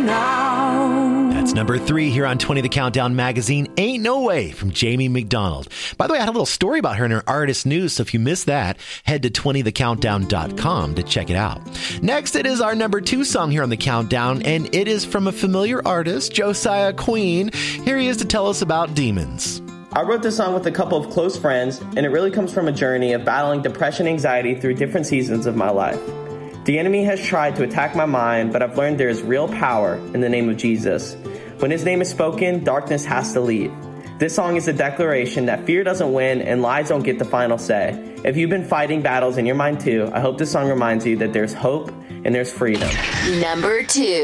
now. That's number 3 here on 20 The Countdown magazine, Ain't No Way from Jamie McDonald. By the way, I had a little story about her in her artist news, so if you missed that, head to 20thecountdown.com to check it out. Next, it is our number 2 song here on The Countdown, and it is from a familiar artist, Josiah Queen. Here he is to tell us about Demons. I wrote this song with a couple of close friends, and it really comes from a journey of battling depression and anxiety through different seasons of my life. The enemy has tried to attack my mind, but I've learned there is real power in the name of Jesus. When his name is spoken, darkness has to leave. This song is a declaration that fear doesn't win and lies don't get the final say. If you've been fighting battles in your mind too, I hope this song reminds you that there's hope and there's freedom. Number 2.